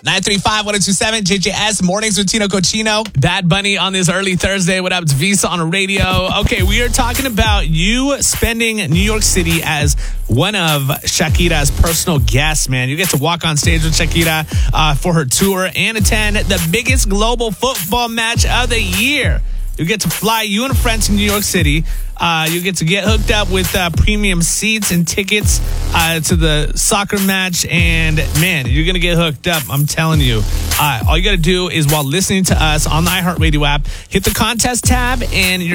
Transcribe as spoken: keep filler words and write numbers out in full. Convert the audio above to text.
nine three five, one oh two seven, J J S, Mornings with Tino Cochino. Bad Bunny on this early Thursday. What up? It's Visa on the radio. Okay, we are talking about you spending New York City as one of Shakira's personal guests, man. You get to walk on stage with Shakira uh, for her tour and attend the biggest global football match of the year. You get to fly you and friends to New York City. Uh, you get to get hooked up with uh, premium seats and tickets uh, to the soccer match. And, man, you're going to get hooked up. I'm telling you. Uh, all you got to do is, while listening to us on the iHeartRadio app, hit the contest tab and you're